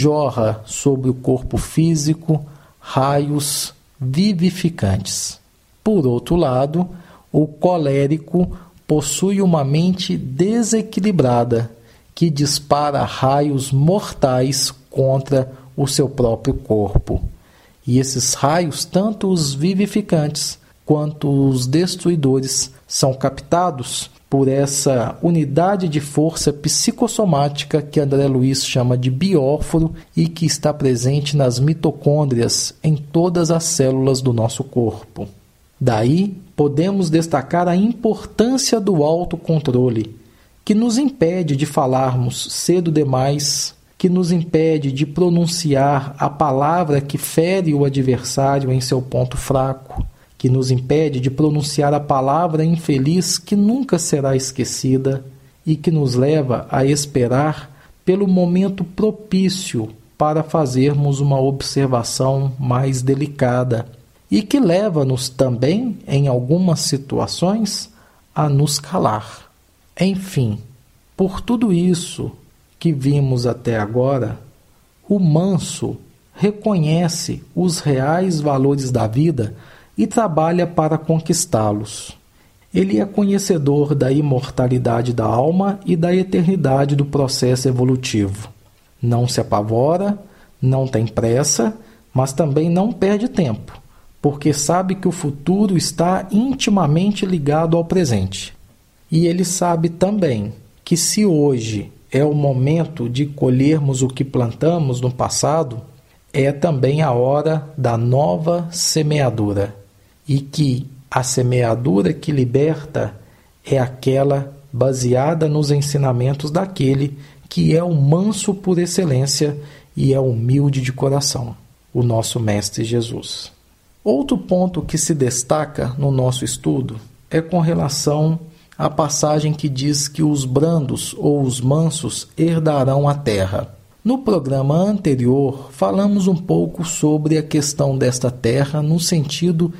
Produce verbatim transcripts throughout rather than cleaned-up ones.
jorra sobre o corpo físico raios vivificantes. Por outro lado, o colérico possui uma mente desequilibrada que dispara raios mortais contra o seu próprio corpo. E esses raios, tanto os vivificantes quanto os destruidores, são captados por essa unidade de força psicossomática que André Luiz chama de bióforo e que está presente nas mitocôndrias em todas as células do nosso corpo. Daí, podemos destacar a importância do autocontrole, que nos impede de falarmos cedo demais, que nos impede de pronunciar a palavra que fere o adversário em seu ponto fraco, que nos impede de pronunciar a palavra infeliz que nunca será esquecida e que nos leva a esperar pelo momento propício para fazermos uma observação mais delicada e que leva-nos também, em algumas situações, a nos calar. Enfim, por tudo isso que vimos até agora, o manso reconhece os reais valores da vida e trabalha para conquistá-los. Ele é conhecedor da imortalidade da alma e da eternidade do processo evolutivo. Não se apavora, não tem pressa, mas também não perde tempo, porque sabe que o futuro está intimamente ligado ao presente. E ele sabe também que se hoje é o momento de colhermos o que plantamos no passado, é também a hora da nova semeadura. E que a semeadura que liberta é aquela baseada nos ensinamentos daquele que é o manso por excelência e é humilde de coração, o nosso Mestre Jesus. Outro ponto que se destaca no nosso estudo é com relação à passagem que diz que os brandos ou os mansos herdarão a terra. No programa anterior, falamos um pouco sobre a questão desta terra no sentido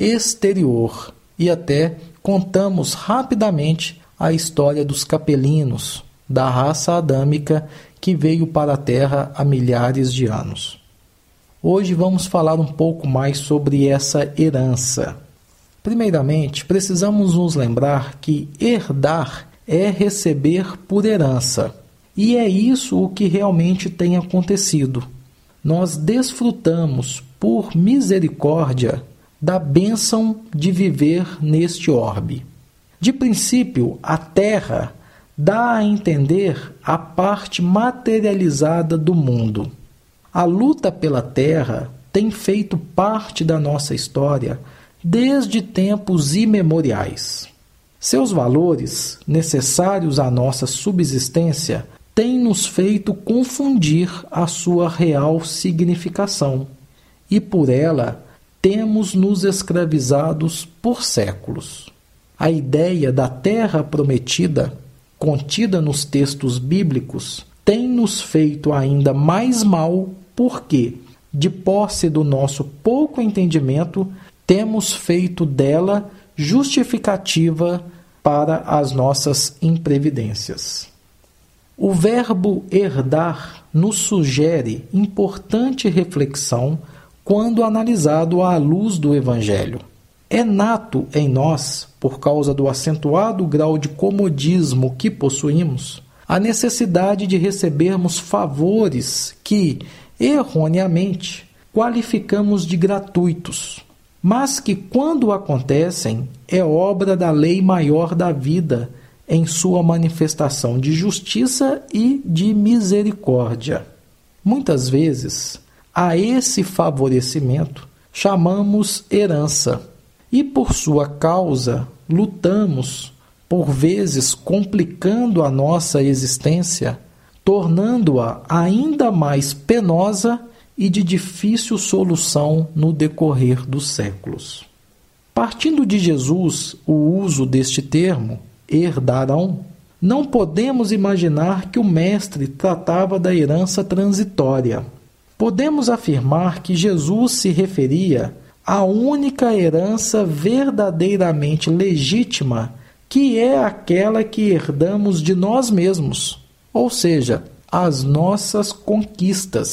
exterior e até contamos rapidamente a história dos capelinos, da raça adâmica que veio para a Terra há milhares de anos. Hoje vamos falar um pouco mais sobre essa herança. Primeiramente, precisamos nos lembrar que herdar é receber por herança, e é isso o que realmente tem acontecido. Nós desfrutamos, por misericórdia, da bênção de viver neste orbe. De princípio, a terra dá a entender a parte materializada do mundo. A luta pela terra tem feito parte da nossa história desde tempos imemoriais. Seus valores, necessários à nossa subsistência, têm nos feito confundir a sua real significação, e por ela temos nos escravizados por séculos. A ideia da terra prometida, contida nos textos bíblicos, tem nos feito ainda mais mal porque, de posse do nosso pouco entendimento, temos feito dela justificativa para as nossas imprevidências. O verbo herdar nos sugere importante reflexão quando analisado à luz do Evangelho. É nato em nós, por causa do acentuado grau de comodismo que possuímos, a necessidade de recebermos favores que, erroneamente, qualificamos de gratuitos, mas que, quando acontecem, é obra da lei maior da vida em sua manifestação de justiça e de misericórdia. Muitas vezes, a esse favorecimento chamamos herança e, por sua causa, lutamos, por vezes complicando a nossa existência, tornando-a ainda mais penosa e de difícil solução no decorrer dos séculos. Partindo de Jesus, o uso deste termo, herdarão, não podemos imaginar que o Mestre tratava da herança transitória. Podemos afirmar que Jesus se referia à única herança verdadeiramente legítima, que é aquela que herdamos de nós mesmos, ou seja, as nossas conquistas.